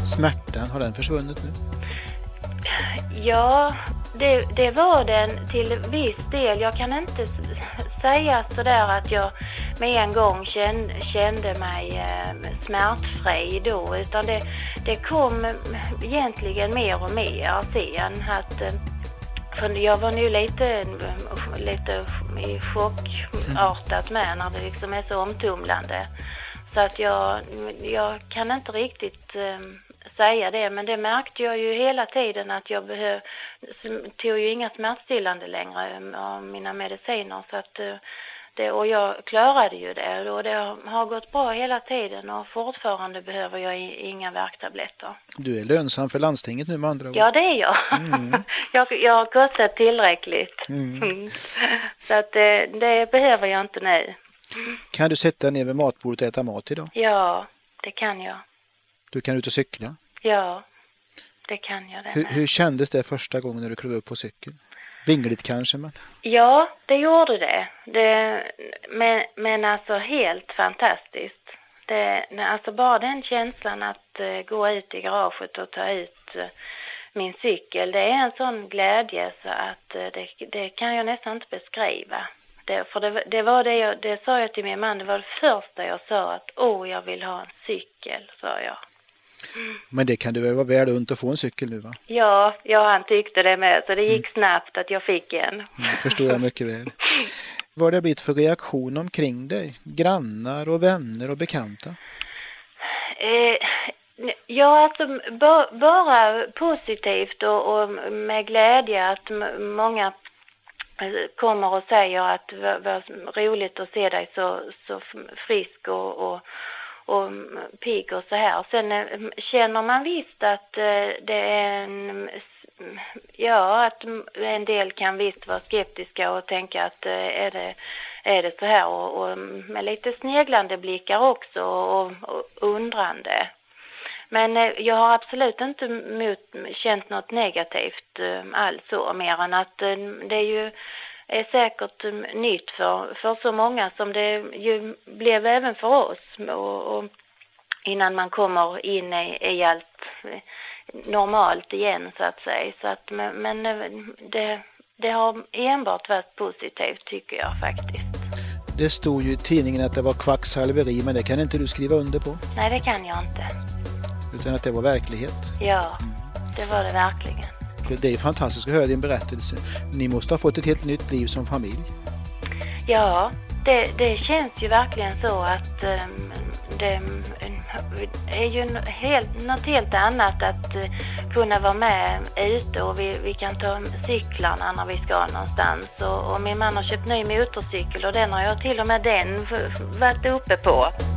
Smärtan, har den försvunnit nu? Ja, det var den till viss del. Jag kan inte säga så där att jag med en gång kände mig smärtfri då, utan det kom egentligen mer och mer sen att för jag var nu lite i chockartat med när det liksom är så omtumlande. Så att jag kan inte riktigt säga det, men det märkte jag ju hela tiden att jag tog ju inga smärtstillande längre av mina mediciner, så att och jag klarade ju det, och det har gått bra hela tiden, och fortfarande behöver jag inga värktabletter. Du är lönsam för landstinget nu med andra ord. Ja, det är jag. Jag har kostat tillräckligt. Så att det behöver jag inte nu. Kan du sätta ner vid matbordet och äta mat idag? Ja, det kan jag. Du kan ut och cykla? Ja, det kan jag. Hur kändes det första gången när du klev upp på cykeln? Vingligt kanske, men... Ja, det gjorde det. Men alltså helt fantastiskt. Alltså bara den känslan att gå ut i garaget och ta ut min cykel, det är en sån glädje så att det kan jag nästan inte beskriva. Det var det sa jag till min man, det var det första jag sa, att jag vill ha en cykel, sa jag. Men det kan du väl vara väl unt att få en cykel nu, va? Ja, han tyckte det med, så det gick snabbt att jag fick en. Det förstår jag mycket väl. Vad har det blivit för reaktion omkring dig? Grannar och vänner och bekanta? Ja, alltså bara positivt och med glädje att många kommer och säger att det var roligt att se dig så frisk och pigg och så här. Sen känner man visst att det är att en del kan visst vara skeptiska och tänka att är det så här, och med lite sneglande blickar också och undrande. Men jag har absolut inte känt något negativt alls så, mer än att det är säkert nytt för så många som det ju blev även för oss, och innan man kommer in i allt normalt igen så att säga. Så att, men det har enbart varit positivt, tycker jag faktiskt. Det stod ju i tidningen att det var kvacksalveri, men det kan inte du skriva under på? Nej, det kan jag inte. Utan att det var verklighet? Ja, det var det verkligen. Det är fantastiskt att höra din berättelse. Ni måste ha fått ett helt nytt liv som familj. Ja, det känns ju verkligen så att det är ju något helt annat att kunna vara med ute, och vi kan ta cyklarna när vi ska någonstans. Och min man har köpt ny motorcykel, och den har jag till och med varit uppe på.